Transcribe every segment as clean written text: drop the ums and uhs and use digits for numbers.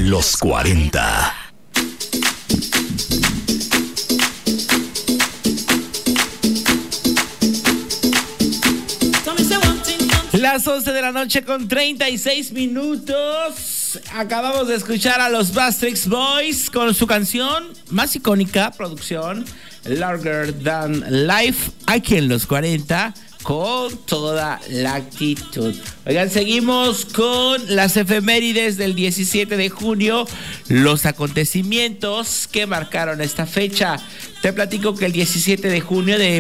Los 40. Las 11 de la noche con 36 minutos. Acabamos de escuchar a los Bastrix Boys con su canción más icónica, producción Larger Than Life, aquí en Los 40, con toda la actitud. Oigan, seguimos con las efemérides del 17 de junio, los acontecimientos que marcaron esta fecha. Te platico que el 17 de junio de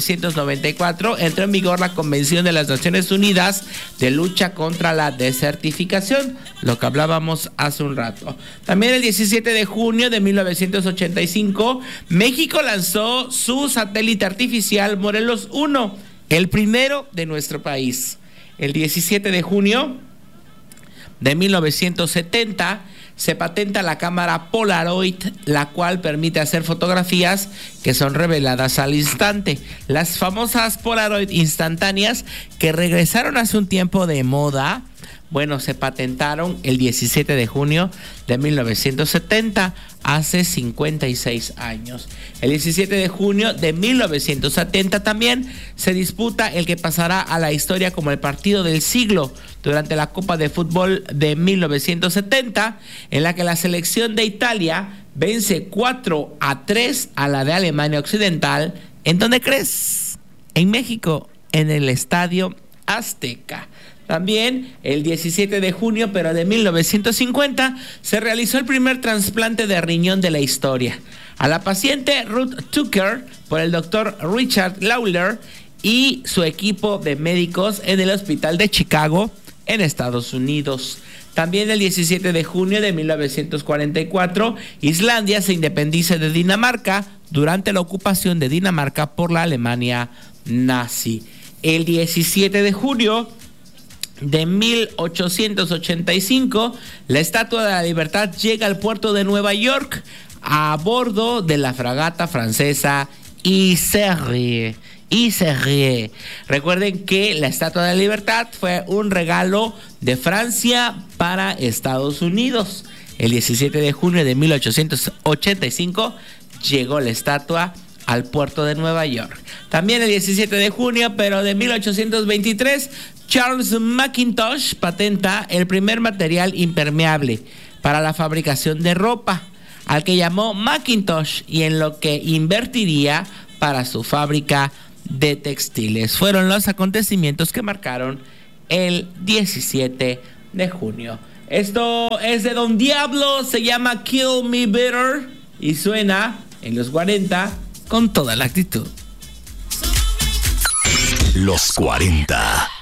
1994 entró en vigor la Convención de las Naciones Unidas de lucha contra la desertificación, lo que hablábamos hace un rato. También el 17 de junio de 1985, México lanzó su satélite artificial Morelos 1, el primero de nuestro país. El 17 de junio de 1970 se patenta la cámara Polaroid, la cual permite hacer fotografías que son reveladas al instante. Las famosas Polaroid instantáneas que regresaron hace un tiempo de moda, bueno, se patentaron el 17 de junio de 1970, hace 56 años. El 17 de junio de 1970 también se disputa el que pasará a la historia como el partido del siglo durante la Copa de Fútbol de 1970, en la que la selección de Italia vence 4-3 a la de Alemania Occidental. ¿En dónde crees? En México, en el Estadio Azteca. También el 17 de junio, pero de 1950, se realizó el primer trasplante de riñón de la historia. A la paciente Ruth Tucker por el doctor Richard Lawler y su equipo de médicos en el Hospital de Chicago, en Estados Unidos. También el 17 de junio de 1944, Islandia se independiza de Dinamarca durante la ocupación de Dinamarca por la Alemania nazi. El 17 de junio de 1885, la Estatua de la Libertad llega al puerto de Nueva York a bordo de la fragata francesa Iserie. Recuerden que la Estatua de la Libertad fue un regalo de Francia para Estados Unidos. El 17 de junio de 1885 llegó la estatua al puerto de Nueva York. También el 17 de junio, pero de 1823, Charles McIntosh patenta el primer material impermeable para la fabricación de ropa, al que llamó Macintosh, y en lo que invertiría para su fábrica de textiles. Fueron los acontecimientos que marcaron el 17 de junio. Esto es de Don Diablo, se llama Kill Me Bitter y suena en Los 40 con toda la actitud. Los 40.